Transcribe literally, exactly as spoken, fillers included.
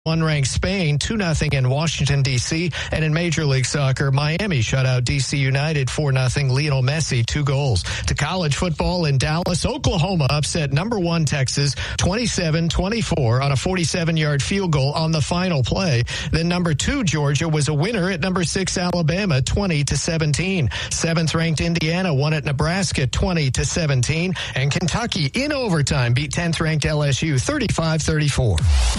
One ranked Spain two nothing in Washington, D C. And in Major League Soccer, Miami shut out D C United four nothing. Lionel Messi, two goals. To college football in Dallas, Oklahoma upset number one Texas twenty-seven twenty-four on a forty-seven-yard field goal on the final play. Then number two Georgia was a winner at number six Alabama twenty to seventeen. Seventh ranked Indiana won at Nebraska twenty to seventeen. And Kentucky in overtime beat tenth ranked L S U thirty-five thirty-four.